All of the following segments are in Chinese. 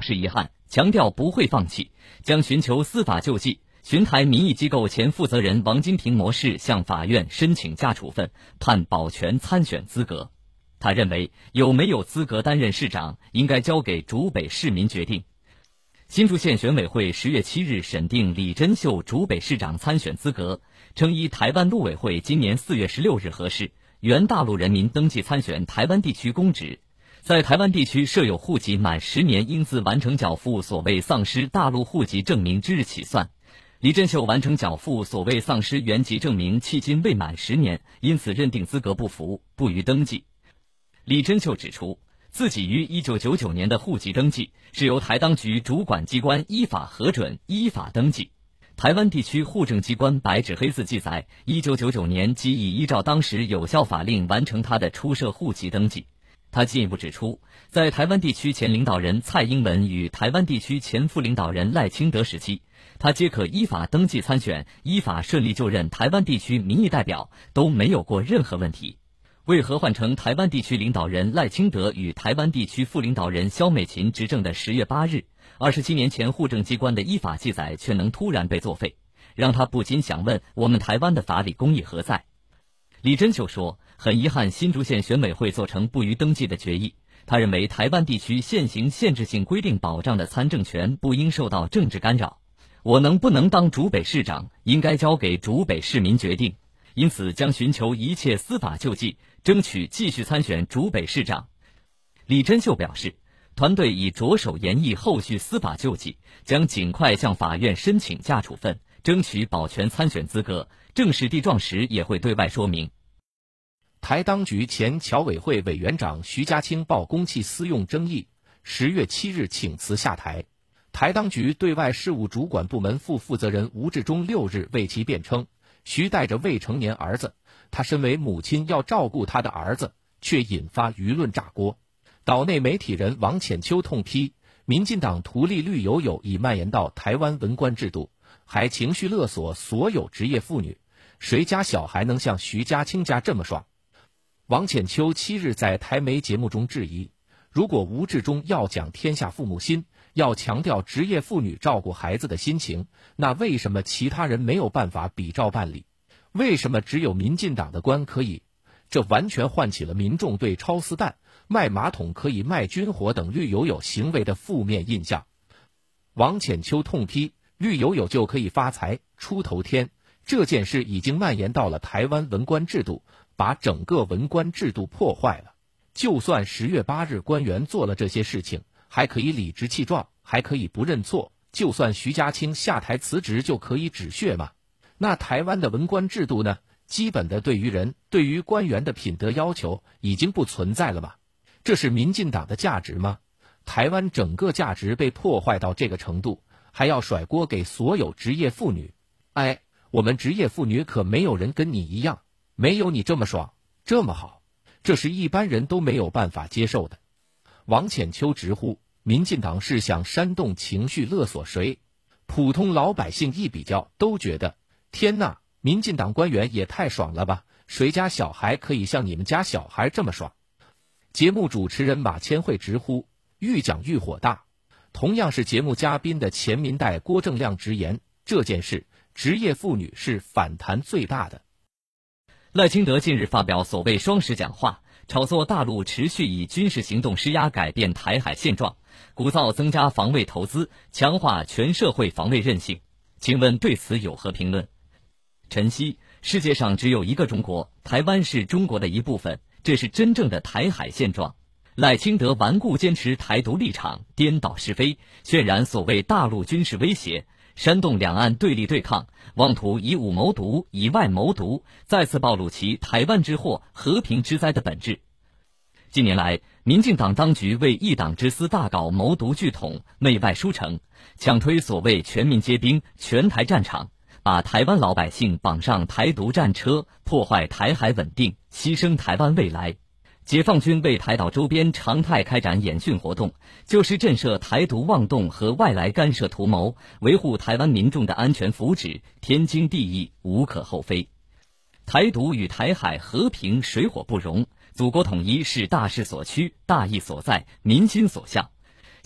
示遗憾，强调不会放弃，将寻求司法救济。巡台民意机构前负责人王金平模式向法院申请假处分，判保全参选资格。他认为有没有资格担任市长，应该交给竹北市民决定。新竹县选委会10月7日审定李珍秀竹北市长参选资格，称依台湾陆委会今年4月16日核示，原大陆人民登记参选台湾地区公职，在台湾地区设有户籍满10年应自完成缴付所谓丧失大陆户籍证明之日起算。李珍秀完成缴付所谓丧失原籍证明迄今未满10年，因此认定资格不符，不予登记。李珍秀指出，自己于1999年的户籍登记是由台当局主管机关依法核准、依法登记。台湾地区户政机关白纸黑字记载，1999年即已依照当时有效法令完成他的出设户籍登记。他进一步指出，在台湾地区前领导人蔡英文与台湾地区前副领导人赖清德时期，他皆可依法登记参选，依法顺利就任台湾地区民意代表，都没有过任何问题。为何换成台湾地区领导人赖清德与台湾地区副领导人萧美琴执政的10月8日，27年前户政机关的依法记载却能突然被作废，让他不禁想问，我们台湾的法理公义何在？李珍秀说，很遗憾新竹县选委会做成不予登记的决议。他认为台湾地区现行限制性规定保障的参政权不应受到政治干扰。我能不能当竹北市长，应该交给竹北市民决定，因此将寻求一切司法救济，争取继续参选竹北市长。李珍秀表示，团队已着手研议后续司法救济，将尽快向法院申请假处分，争取保全参选资格，正式地状时也会对外说明。 台当局前侨委会委员长徐家清报公器私用争议，10月7日请辞下台。台当局对外事务主管部门副负责人吴志忠6日为其辩称，徐带着未成年儿子，他身为母亲要照顾他的儿子，却引发舆论炸锅。岛内媒体人王浅秋痛批，民进党图利绿油油已蔓延到台湾文官制度，还情绪勒索所有职业妇女，谁家小孩能像徐家清家这么爽？王浅秋7日在台媒节目中质疑，如果吴志忠要讲天下父母心，要强调职业妇女照顾孩子的心情，那为什么其他人没有办法比照办理？为什么只有民进党的官可以？这完全唤起了民众对超丝蛋、卖马桶可以卖军火等绿油油行为的负面印象。王浅秋痛批，绿油油就可以发财出头天，这件事已经蔓延到了台湾文官制度，把整个文官制度破坏了。就算10月8日官员做了这些事情，还可以理直气壮，还可以不认错，就算徐家清下台辞职就可以止血吗？那台湾的文官制度呢？基本的对于人、对于官员的品德要求已经不存在了吗？这是民进党的价值吗？台湾整个价值被破坏到这个程度，还要甩锅给所有职业妇女？哎，我们职业妇女可没有人跟你一样，没有你这么爽，这么好，这是一般人都没有办法接受的。王浅秋直呼，民进党是想煽动情绪勒索谁？普通老百姓一比较，都觉得天哪，民进党官员也太爽了吧，谁家小孩可以像你们家小孩这么爽？节目主持人马千惠直呼，愈讲愈火大。同样是节目嘉宾的前民代郭正亮直言，这件事职业妇女是反弹最大的。 赖清德近日发表所谓双10讲话，炒作大陆持续以军事行动施压改变台海现状，鼓噪增加防卫投资，强化全社会防卫韧性。请问对此有何评论？晨曦，世界上只有一个中国，台湾是中国的一部分，这是真正的台海现状。赖清德顽固坚持台独立场，颠倒是非，渲染所谓大陆军事威胁，煽动两岸对立对抗，妄图以武谋独，以外谋独，再次暴露其台湾之祸、和平之灾的本质。近年来，民进党当局为一党之私大搞谋独拒统、内外输成，强推所谓全民皆兵、全台战场，把台湾老百姓绑上台独战车，破坏台海稳定，牺牲台湾未来。解放军为台岛周边常态开展演训活动，就是震慑台独妄动和外来干涉图谋，维护台湾民众的安全福祉，天经地义，无可厚非。台独与台海和平水火不容，祖国统一是大势所趋、大义所在、民心所向。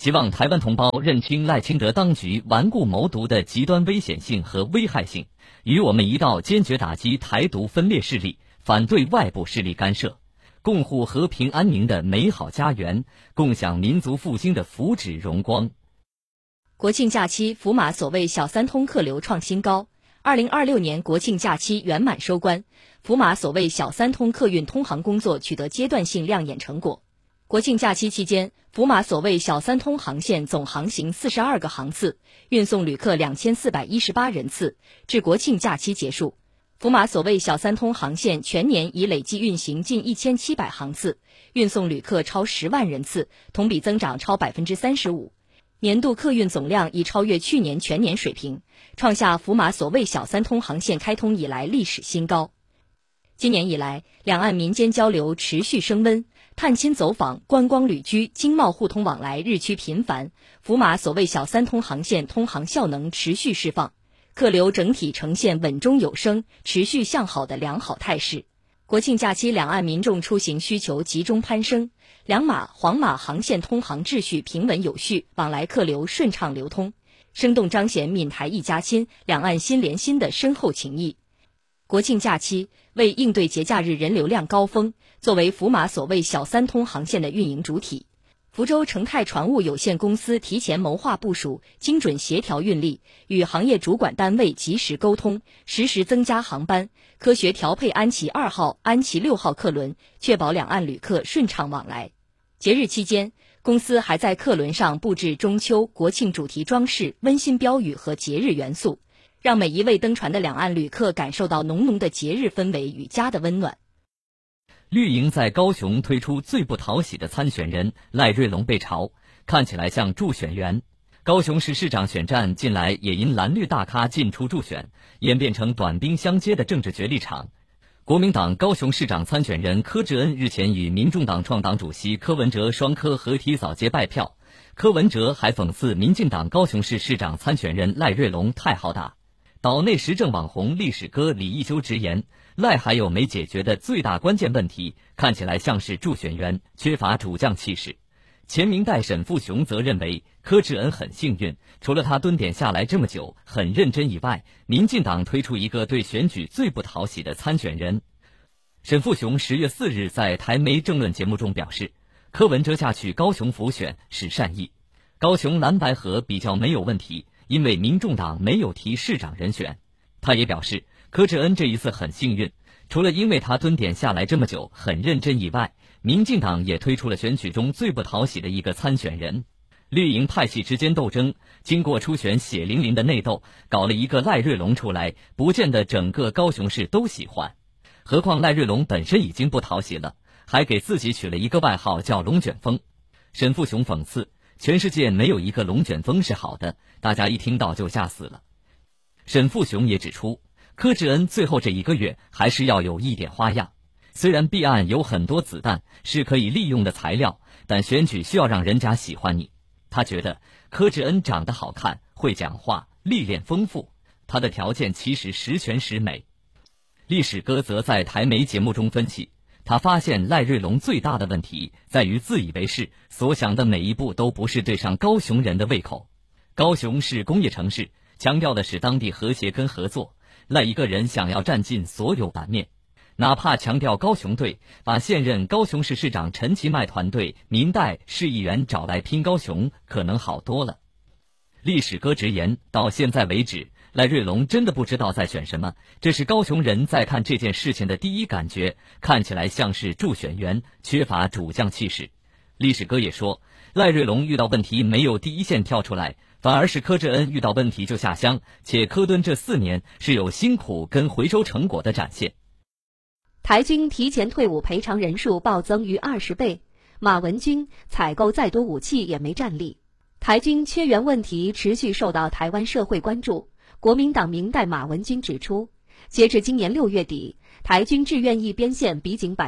希望台湾同胞认清赖清德当局顽固谋独的极端危险性和危害性，与我们一道坚决打击台独分裂势力，反对外部势力干涉，共护和平安宁的美好家园，共享民族复兴的福祉荣光。 国庆假期，福马所谓小三通客流创新高。2026年国庆假期圆满收官，福马所谓小三通客运通航工作取得阶段性亮眼成果。国庆假期期间，福马所谓小三通航线总航行42个航次，运送旅客2418人次。至国庆假期结束，福马所谓小三通航线全年已累计运行近1700航次，运送旅客超10万人次，同比增长超 35%。年度客运总量已超越去年全年水平，创下福马所谓小三通航线开通以来历史新高。今年以来，两岸民间交流持续升温，探亲走访、观光旅居、经贸互通往来日趋频繁，福马所谓小三通航线通航效能持续释放，客流整体呈现稳中有升、持续向好的良好态势。国庆假期两岸民众出行需求集中攀升，两马、黄马航线通航秩序平稳有序，往来客流顺畅流通，生动彰显闽台一家亲、两岸心连心的深厚情谊。国庆假期为应对节假日人流量高峰，作为福马所谓小三通航线的运营主体，福州成泰船务有限公司提前谋划部署，精准协调运力，与行业主管单位及时沟通，实时增加航班，科学调配安琪2号、安琪6号客轮，确保两岸旅客顺畅往来。节日期间，公司还在客轮上布置中秋、国庆主题装饰、温馨标语和节日元素，让每一位登船的两岸旅客感受到浓浓的节日氛围与家的温暖。 绿营在高雄推出最不讨喜的参选人赖瑞隆被嘲，看起来像助选员。高雄市市长选战近来也因蓝绿大咖进出助选，演变成短兵相接的政治角力场。国民党高雄市长参选人柯志恩日前与民众党创党主席柯文哲双柯合体扫街拜票，柯文哲还讽刺民进党高雄市市长参选人赖瑞隆太好打。岛内时政网红历史哥李义修直言，赖还有没解决的最大关键问题，看起来像是助选员，缺乏主将气势。前明代沈富雄则认为柯志恩很幸运，除了他蹲点下来这么久很认真以外，民进党推出一个对选举最不讨喜的参选人。沈富雄10月4日在台媒政论节目中表示，柯文哲下去高雄辅选是善意，高雄蓝白合比较没有问题，因为民众党没有提市长人选。他也表示，柯志恩这一次很幸运，除了因为他蹲点下来这么久很认真以外，民进党也推出了选举中最不讨喜的一个参选人。绿营派系之间斗争，经过初选血淋淋的内斗，搞了一个赖瑞隆出来，不见得整个高雄市都喜欢。何况赖瑞隆本身已经不讨喜了，还给自己取了一个外号叫龙卷风。沈富雄讽刺，全世界没有一个龙卷风是好的，大家一听到就吓死了。沈富雄也指出，柯志恩最后这1个月还是要有一点花样。虽然弊案有很多子弹是可以利用的材料，但选举需要让人家喜欢你。他觉得柯志恩长得好看，会讲话，历练丰富，他的条件其实十全十美。历史哥则在台媒节目中分析，他发现赖瑞隆最大的问题在于自以为是，所想的每一步都不是对上高雄人的胃口。高雄是工业城市，强调的是当地和谐跟合作，赖一个人想要占尽所有版面。哪怕强调高雄队，把现任高雄市市长陈其迈团队民代市议员找来拼高雄，可能好多了。历史哥直言，到现在为止，赖瑞隆真的不知道在选什么，这是高雄人在看这件事情的第一感觉，看起来像是助选员，缺乏主将气势。历史哥也说，赖瑞隆遇到问题没有第一线跳出来，反而是柯志恩遇到问题就下乡，且柯敦这4年是有辛苦跟回收成果的展现。 台军提前退伍赔偿人数暴增逾20倍，马文君采购再多武器也没战力。台军缺员问题持续受到台湾社会关注。国民党明代马文君指出，截至今年6月底，台军志愿役编线比仅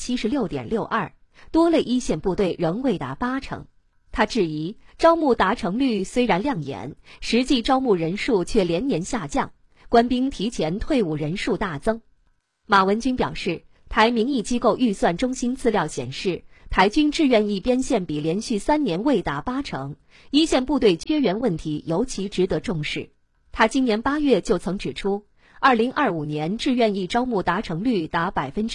76.62%， 多类一线部队仍未达80%。他质疑招募达成率虽然亮眼，实际招募人数却连年下降，官兵提前退伍人数大增。马文君表示，台民意机构预算中心资料显示， 台军志愿役编现比连续3年未达80%，一线部队缺员问题尤其值得重视。他今年8月就曾指出，2025年志愿役招募达成率达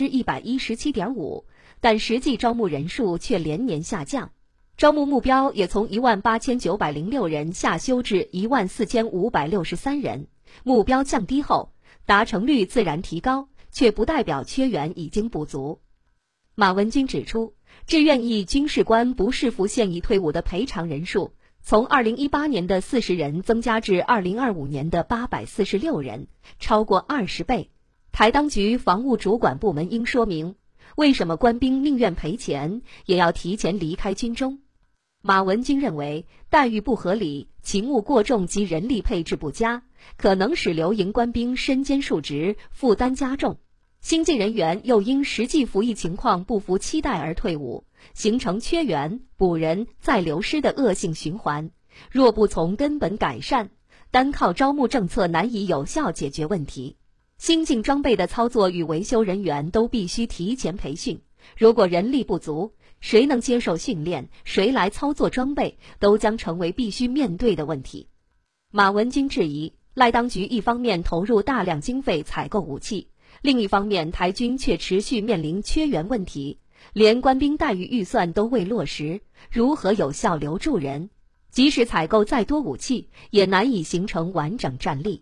117.5%，但实际招募人数却连年下降，招募目标也从18906人下修至14563人。目标降低后，达成率自然提高，却不代表缺员已经不足。马文君指出，志愿役军事官不适服现役退伍的赔偿人数从2018年的40人增加至2025年的846人，超过20倍。台当局防务主管部门应说明，为什么官兵宁愿赔钱也要提前离开军中。马文君认为，待遇不合理、勤务过重及人力配置不佳，可能使留营官兵身兼数职，负担加重。新进人员又因实际服役情况不符期待而退伍，形成缺员、补人再流失的恶性循环。若不从根本改善，单靠招募政策难以有效解决问题。新进装备的操作与维修人员都必须提前培训，如果人力不足，谁能接受训练，谁来操作装备，都将成为必须面对的问题。马文君质疑，赖当局一方面投入大量经费采购武器，另一方面台军却持续面临缺员问题，连官兵待遇预算都未落实，如何有效留住人？即使采购再多武器，也难以形成完整战力。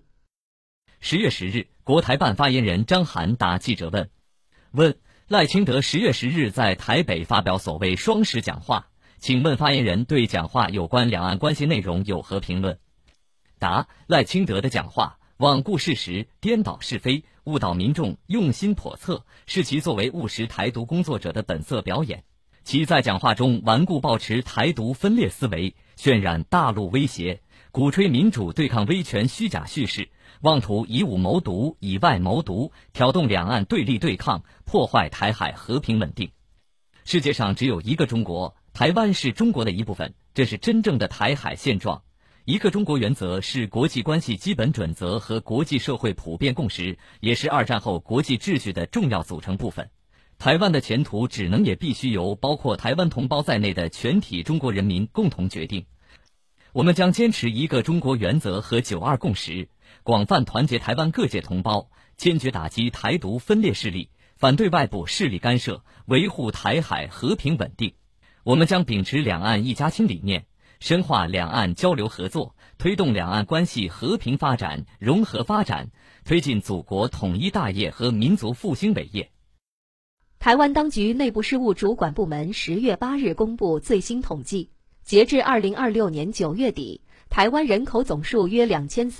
10月10日，国台办发言人张涵答记者问赖清德10月10日在台北发表所谓双10讲话，请问发言人对讲话有关两岸关系内容有何评论？答：赖清德的讲话罔顾事实，颠倒是非，误导民众，用心叵测，是其作为务实台独工作者的本色表演。其在讲话中顽固抱持台独分裂思维，渲染大陆威胁，鼓吹民主对抗威权虚假叙事，妄图以武谋独，以外谋独，挑动两岸对立对抗，破坏台海和平稳定。世界上只有一个中国，台湾是中国的一部分，这是真正的台海现状。一个中国原则是国际关系基本准则和国际社会普遍共识，也是二战后国际秩序的重要组成部分。台湾的前途只能也必须由包括台湾同胞在内的全体中国人民共同决定。我们将坚持一个中国原则和9·2共识，广泛团结台湾各界同胞，坚决打击台独分裂势力，反对外部势力干涉，维护台海和平稳定。我们将秉持两岸一家亲理念，深化两岸交流合作，推动两岸关系和平发展、融合发展，推进祖国统一大业和民族复兴伟业。 台湾当局内部事务主管部门10月8日公布最新统计，截至2026年9月底，台湾人口总数约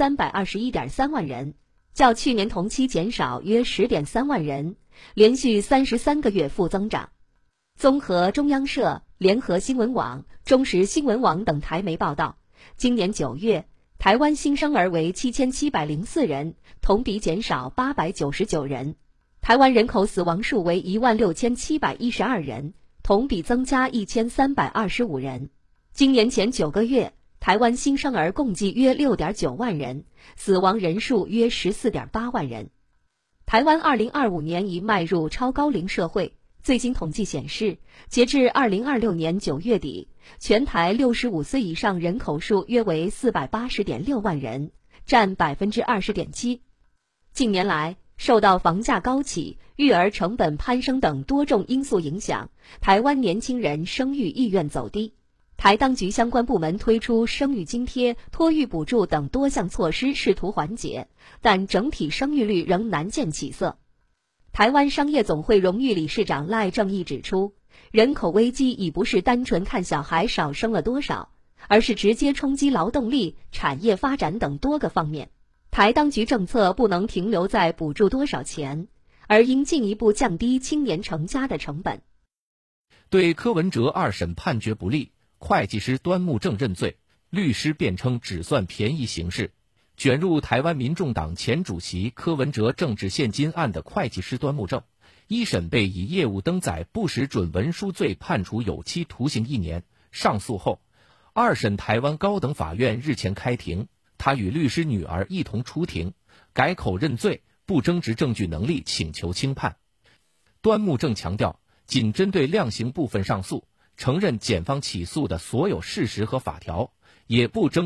2321.3万人，较去年同期减少约10.3万人，连续33个月负增长。综合中央社、联合新闻网、中时新闻网等台媒报道，今年9月，台湾新生儿为7704人，同比减少899人。台湾人口死亡数为16712人，同比增加1325人。今年前9个月，台湾新生儿共计约6.9万人，死亡人数约14.8万人。台湾2025年已迈入超高龄社会。最新统计显示，截至2026年9月底，全台65岁以上人口数约为480.6万人，占20.7%。近年来，受到房价高企、育儿成本攀升等多种因素影响，台湾年轻人生育意愿走低。台当局相关部门推出生育津贴、托育补助等多项措施，试图缓解，但整体生育率仍难见起色。台湾商业总会荣誉理事长赖正义指出，人口危机已不是单纯看小孩少生了多少，而是直接冲击劳动力、产业发展等多个方面。台当局政策不能停留在补助多少钱，而应进一步降低青年成家的成本。 对柯文哲2审判决不利，会计师端木正认罪，律师辩称只算便宜行事。卷入台湾民众党前主席柯文哲政治现金案的会计师端木正，1审被以业务登载不实准文书罪判处有期徒刑1年。上诉后，2审台湾高等法院日前开庭，他与律师女儿一同出庭，改口认罪，不争执证据能力，请求轻判。端木正强调， 仅针对量刑部分上诉，承认检方起诉的所有事实和法条，也不争